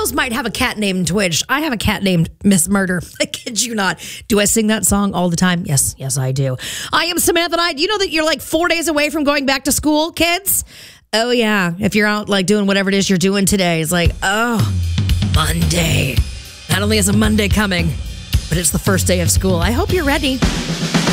girls might have a cat named Twitch. I have a cat named Miss Murder. I kid you not. Do I sing that song all the time? Yes, I do. I am Samantha Knight. You know that you're like 4 days away from going back to school, kids? Oh, yeah. If you're out like doing whatever it is you're doing today, it's like, oh, Monday. Not only is a Monday coming, but it's the first day of school. I hope you're ready.